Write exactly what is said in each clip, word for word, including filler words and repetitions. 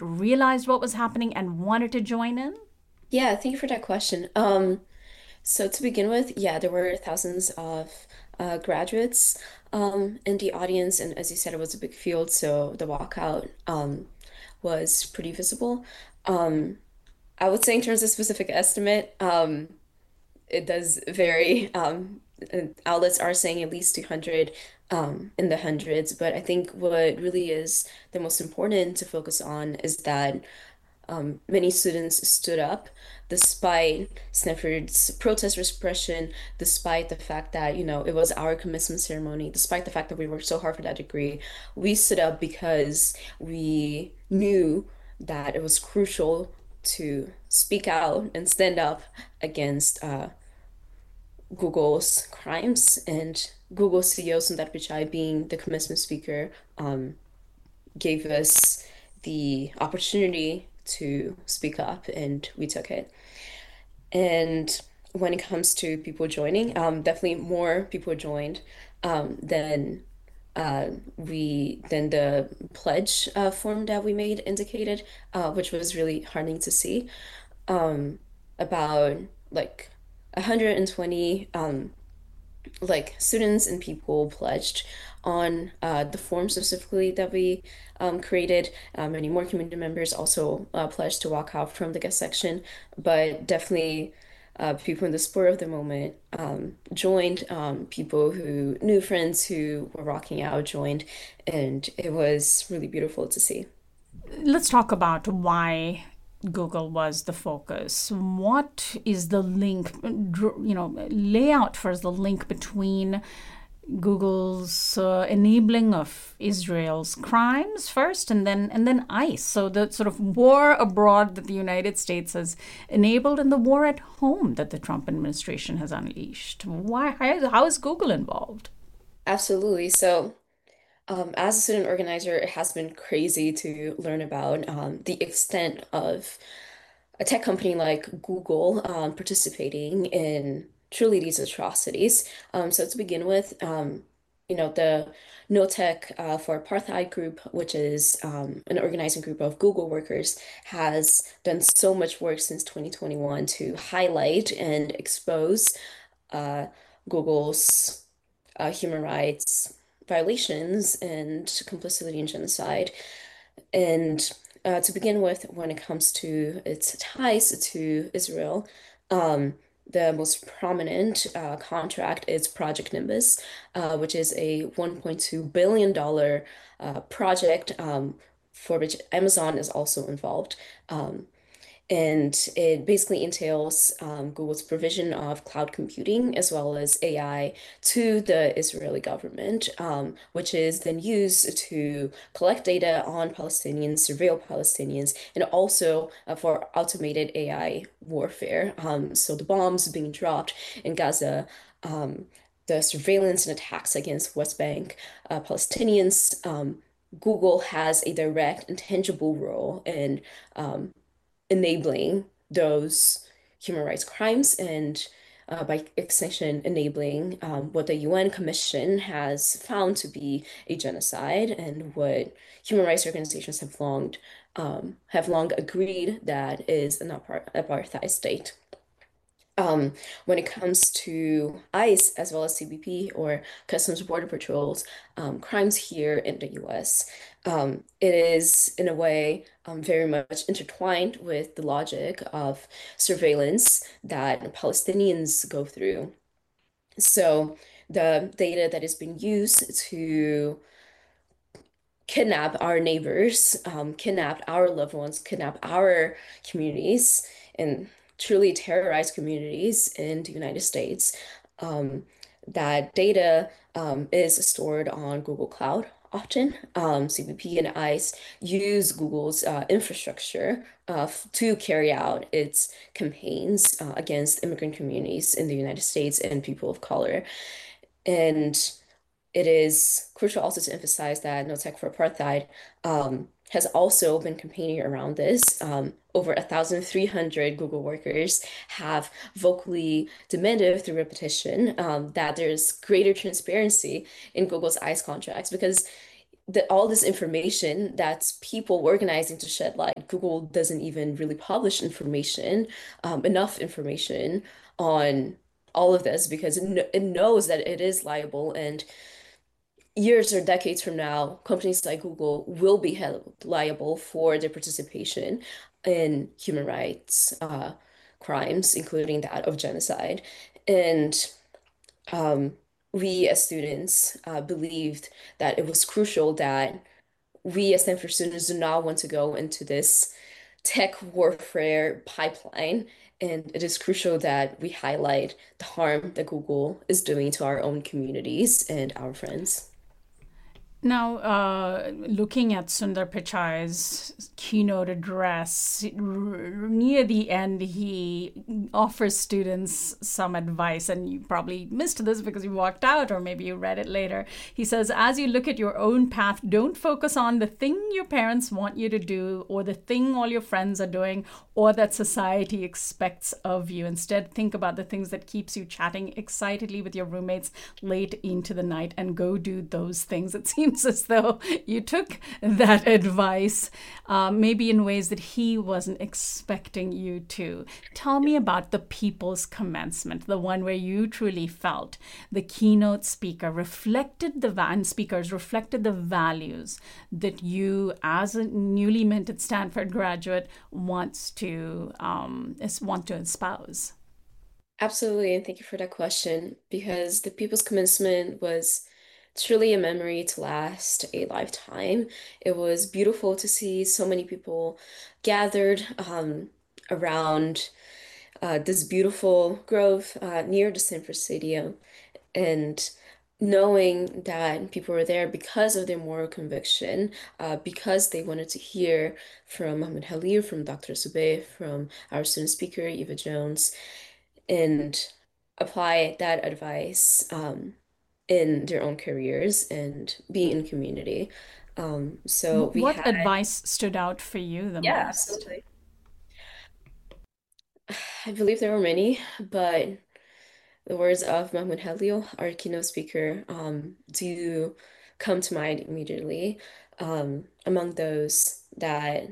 realized what was happening and wanted to join in? Yeah, thank you for that question. Um, so to begin with, yeah, there were thousands of uh, graduates um, in the audience, and as you said, it was a big field, so the walkout um, was pretty visible. Um, I would say in terms of specific estimate, um, it does vary. Um, and outlets are saying at least two hundred um, in the hundreds, but I think what really is the most important to focus on is that um, many students stood up despite Stanford's protest repression, despite the fact that, you know, it was our commencement ceremony, despite the fact that we worked so hard for that degree. We stood up because we knew that it was crucial to speak out and stand up against uh, Google's crimes, and Google C E O Sundar Pichai, being the commencement speaker, um, gave us the opportunity to speak up, and we took it. And when it comes to people joining, um, definitely more people joined um, than uh, we than the pledge uh, form that we made indicated, uh, which was really heartening to see. Um, about like one hundred twenty um, like students and people pledged on uh, the form specifically that we um, created. Um, many more community members also uh, pledged to walk out from the guest section, but definitely uh, people in the spur of the moment um, joined. Um, people who knew friends who were walking out joined, and it was really beautiful to see. Let's talk about why Google was the focus. What is the link, you know, lay out for us the link between Google's uh, enabling of Israel's crimes first, and then and then ICE. So the sort of war abroad that the United States has enabled, and the war at home that the Trump administration has unleashed. Why? How, how is Google involved? Absolutely. So, um, as a student organizer, it has been crazy to learn about um, the extent of a tech company like Google um, participating in truly these atrocities. Um, so to begin with, um, you know, the No Tech uh, for Apartheid group, which is um, an organizing group of Google workers, has done so much work since twenty twenty-one to highlight and expose uh, Google's uh, human rights violations and complicity in genocide. And uh, to begin with, when it comes to its ties to Israel, um, the most prominent uh, contract is Project Nimbus, uh, which is a one point two billion dollars uh, project um, for which Amazon is also involved. Um, and it basically entails um, Google's provision of cloud computing as well as A I to the Israeli government, um, which is then used to collect data on Palestinians, surveil Palestinians, and also uh, for automated A I warfare. Um, so the bombs being dropped in Gaza. Um, the surveillance and attacks against West Bank uh, Palestinians, um, Google has a direct and tangible role in um, enabling those human rights crimes, and uh, by extension enabling um, what the U N Commission has found to be a genocide, and what human rights organizations have long um, have long agreed that is an apartheid state. Um, when it comes to ICE as well as C B P, or Customs Border Patrols, um, crimes here in the U S, um, it is in a way um, very much intertwined with the logic of surveillance that Palestinians go through. So the data that is being used to kidnap our neighbors, um, kidnap our loved ones, kidnap our communities, and truly terrorize communities in the United States. Um, that data um, is stored on Google Cloud often. Um, C B P and ICE use Google's uh, infrastructure uh, to carry out its campaigns uh, against immigrant communities in the United States and people of color. And it is crucial also to emphasize that No Tech for Apartheid um, has also been campaigning around this. Um, over one thousand three hundred Google workers have vocally demanded through a petition um, that there's greater transparency in Google's ICE contracts, because the, all this information that's people organizing to shed light. Google doesn't even really publish information, um, enough information on all of this because it, kn it knows that it is liable. And years or decades from now, companies like Google will be held liable for their participation in human rights uh, crimes, including that of genocide. And um, we as students uh, believed that it was crucial that we as Stanford students do not want to go into this tech warfare pipeline. And it is crucial that we highlight the harm that Google is doing to our own communities and our friends. Now, uh, looking at Sundar Pichai's keynote address, r- near the end, he offers students some advice, and you probably missed this because you walked out, or maybe you read it later. He says, as you look at your own path, don't focus on the thing your parents want you to do, or the thing all your friends are doing, or that society expects of you. Instead, think about the things that keeps you chatting excitedly with your roommates late into the night, and go do those things. It seems as though you took that advice, uh, maybe in ways that he wasn't expecting you to. Tell me about the People's Commencement, the one where you truly felt the keynote speaker reflected the and speakers reflected the values that you, as a newly minted Stanford graduate, wants to um, want to espouse. Absolutely, and thank you for that question because the People's Commencement was truly a memory to last a lifetime. It was beautiful to see so many people gathered um, around uh, this beautiful grove uh, near the Stanford Stadium, and knowing that people were there because of their moral conviction, uh, because they wanted to hear from Mohammed Khalil, from doctor Subeh, from our student speaker, Eva Jones, and apply that advice um, in their own careers and be in community. Um, so we What had, advice stood out for you the yeah, most? absolutely. I believe there were many, but the words of Mahmoud Khalil, our keynote speaker, um, do come to mind immediately. Um, among those that,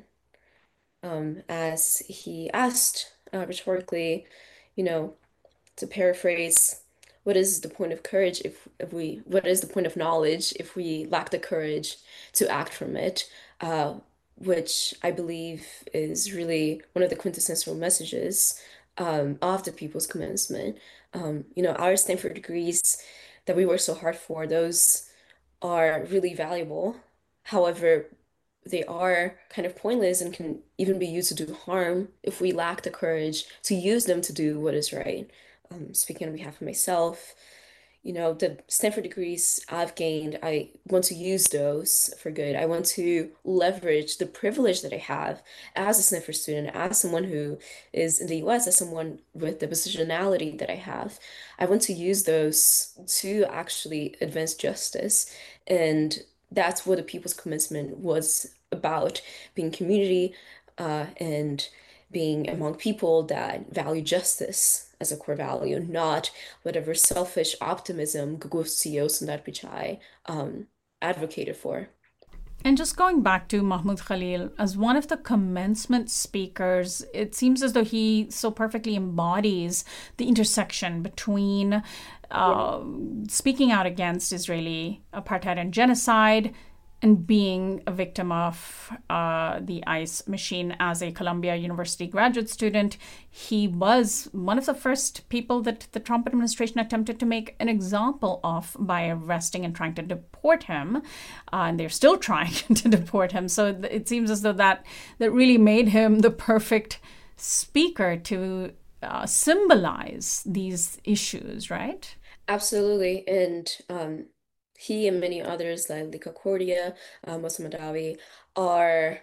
um, as he asked uh, rhetorically, you know, to paraphrase, what is the point of courage if, if we, what is the point of knowledge if we lack the courage to act from it? Uh, which I believe is really one of the quintessential messages um, of the People's Commencement. Um, you know, our Stanford degrees that we work so hard for, those are really valuable. However, they are kind of pointless and can even be used to do harm if we lack the courage to use them to do what is right. Um, speaking on behalf of myself, you know, the Stanford degrees I've gained, I want to use those for good. I want to leverage the privilege that I have as a Stanford student, as someone who is in the U S, as someone with the positionality that I have. I want to use those to actually advance justice. And that's what the People's Commencement was about, being community, uh, and being among people that value justice as a core value, not whatever selfish optimism Google C E O Sundar Pichai um, advocated for. And just going back to Mahmoud Khalil, as one of the commencement speakers, it seems as though he so perfectly embodies the intersection between Yeah. uh, speaking out against Israeli apartheid and genocide and being a victim of uh, the ICE machine as a Columbia University graduate student. He was one of the first people that the Trump administration attempted to make an example of by arresting and trying to deport him. Uh, and they're still trying to deport him. So it seems as though that, that really made him the perfect speaker to uh, symbolize these issues, right? Absolutely. And um, he and many others like Lika Cordia, uh, Mohsen Madawi, are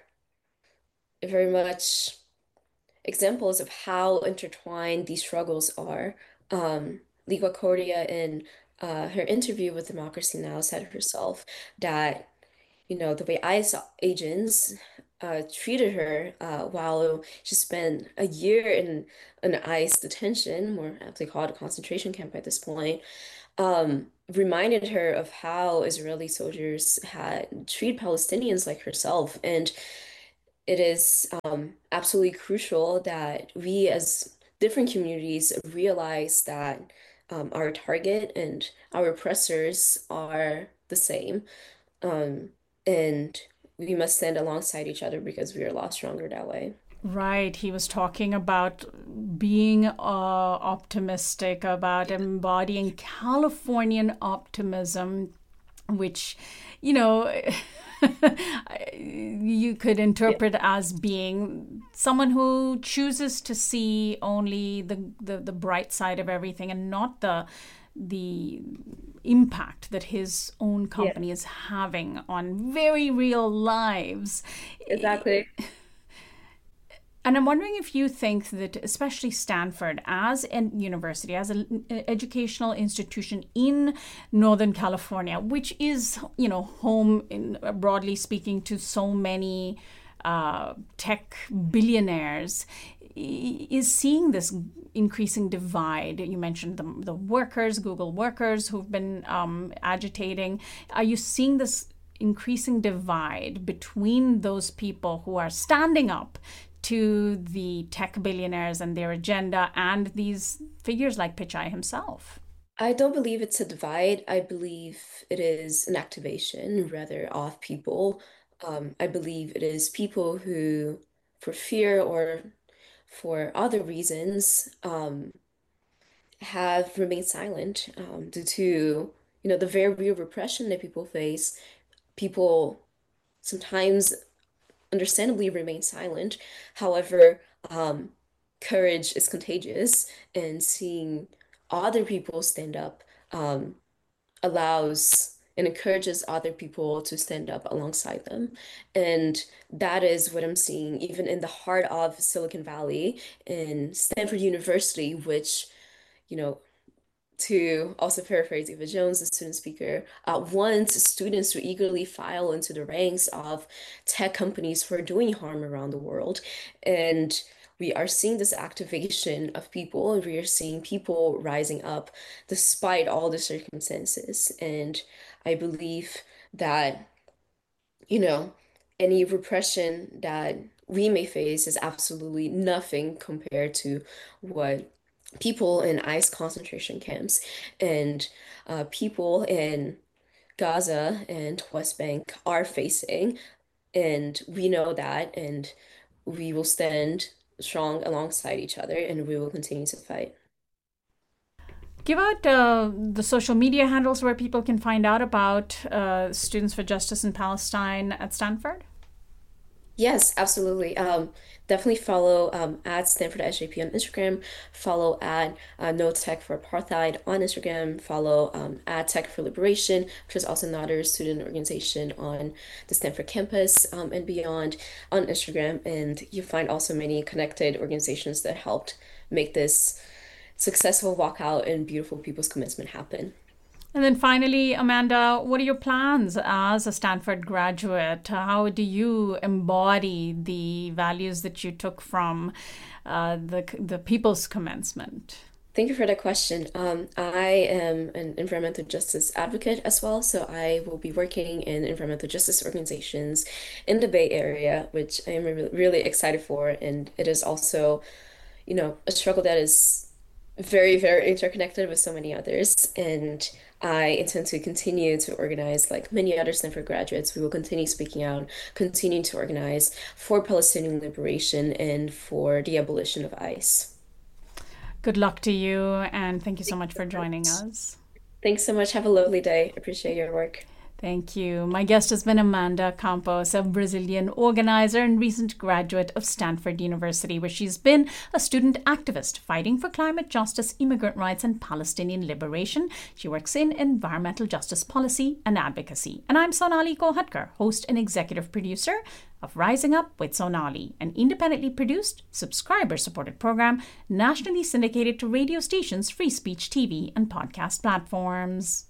very much examples of how intertwined these struggles are. Um, Lika Cordia, in uh, her interview with Democracy Now! Said herself that you know, the way ICE agents uh, treated her uh, while she spent a year in an ICE detention, more aptly called a concentration camp at this point, um, reminded her of how Israeli soldiers had treated Palestinians like herself. And it is um, absolutely crucial that we, as different communities, realize that um, our target and our oppressors are the same. Um, and we must stand alongside each other because we are a lot stronger that way. Right. He was talking about being uh, optimistic, about embodying Californian optimism, which, you know, you could Yeah. interpret as being someone who chooses to see only the, the, the bright side of everything and not the the impact that his own Yeah, company is having on very real lives. exactly. And I'm wondering if you think that, especially Stanford, as a university, as an educational institution in Northern California, which is, you know, home, in, broadly speaking, to so many uh, tech billionaires, is seeing this increasing divide. You mentioned the, the workers, Google workers who've been um, agitating. Are you seeing this increasing divide between those people who are standing up to the tech billionaires and their agenda and these figures like Pichai himself? I don't believe it's a divide. I believe it is an activation rather of people. Um, I believe it is people who, for fear or for other reasons, um, have remained silent um, due to, you know, the very real repression that people face. People sometimes understandably remain silent. However, um, courage is contagious, and seeing other people stand up um, allows and encourages other people to stand up alongside them. And that is what I'm seeing even in the heart of Silicon Valley in Stanford University, which, you know, to also paraphrase Eva Jones, the student speaker, uh, wants students to eagerly file into the ranks of tech companies who are doing harm around the world. And we are seeing this activation of people, and we are seeing people rising up despite all the circumstances. And I believe that, you know, any repression that we may face is absolutely nothing compared to what people in ICE concentration camps and uh, people in Gaza and West Bank are facing. And we know that, and we will stand strong alongside each other, and we will continue to fight. Give out uh, the social media handles where people can find out about uh, Students for Justice in Palestine at Stanford. Yes, absolutely. Um, definitely follow um, at Stanford S J P on Instagram. Follow at uh, No Tech for Apartheid on Instagram. Follow um, at Tech for Liberation, which is also another student organization on the Stanford campus um, and beyond on Instagram. And you find also many connected organizations that helped make this successful walkout and beautiful people's commencement happen. And then finally, Amanda, what are your plans as a Stanford graduate? How do you embody the values that you took from uh, the, the people's commencement? Thank you for that question. Um, I am an environmental justice advocate as well, so I will be working in environmental justice organizations in the Bay Area, which I am re really excited for. And it is also, you know, a struggle that is very, very interconnected with so many others. And I intend to continue to organize like many other Stanford graduates. We will continue speaking out, continue to organize for Palestinian liberation and for the abolition of ICE. Good luck to you, and thank you so much for joining us. Thanks so much. Have a lovely day. Appreciate your work. Thank you. My guest has been Amanda Campos, a Brazilian organizer and recent graduate of Stanford University, where she's been a student activist fighting for climate justice, immigrant rights, and Palestinian liberation. She works in environmental justice policy and advocacy. And I'm Sonali Kolhatkar, host and executive producer of Rising Up with Sonali, an independently produced, subscriber-supported program nationally syndicated to radio stations, free speech T V, and podcast platforms.